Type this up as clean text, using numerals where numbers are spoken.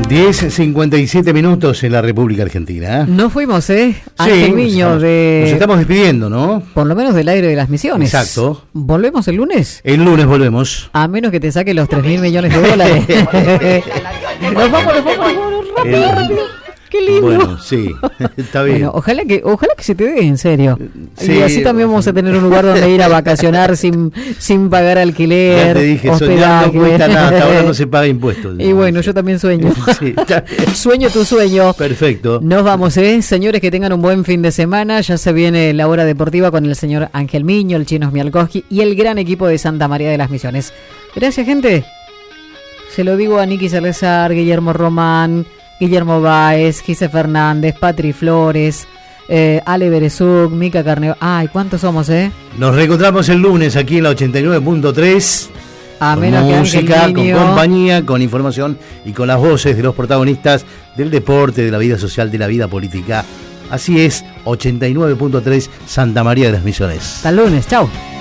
10:57 minutos en la República Argentina. Nos fuimos, Ángel Sí, Miño, nos estamos despidiendo, ¿no? por lo menos del aire de las Misiones. Exacto. ¿Volvemos el lunes? El lunes volvemos. A menos que te saque los 3.000 millones de dólares. Nos vamos, rápido. Qué lindo. Bueno, sí, está bien. Bueno, ojalá que se te dé, en serio. Sí, y así también vamos a tener un lugar donde ir a vacacionar sin pagar alquiler, Ya te dije, soñar hospedaje. no cuesta nada, hasta ahora no se paga impuestos. Y bueno, yo también sueño. Sí, está bien. Sueño tu sueño. Perfecto. Nos vamos, señores, que tengan un buen fin de semana. Ya se viene la hora deportiva con el señor Ángel Miño, el Chino Smialkowski y el gran equipo de Santa María de las Misiones. Gracias, gente. Se lo digo a Niki Salazar, Guillermo Román, Guillermo Báez, Gise Fernández, Patri Flores, Ale Berezuk, Mica Carneo. Ay, ¿cuántos somos, Nos reencontramos el lunes aquí en la 89.3. A con menos que música, Ángel con Miño, compañía, con información y con las voces de los protagonistas del deporte, de la vida social, de la vida política. Así es, 89.3 Santa María de las Misiones. hasta el lunes, chau.